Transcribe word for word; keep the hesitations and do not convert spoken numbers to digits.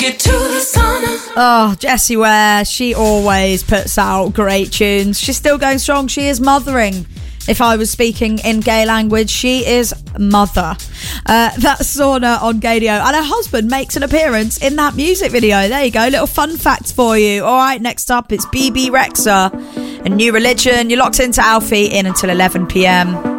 Get to the sauna. Oh, Jessie Ware, she always puts out great tunes. She's still going strong. She is mothering. If I was speaking in gay language, she is mother. Uh, that's Sauna on Gaydio. And her husband makes an appearance in that music video. There you go. Little fun facts for you. All right, next up, it's B B Rexha and New Religion. You're locked into Alfie in until eleven p.m.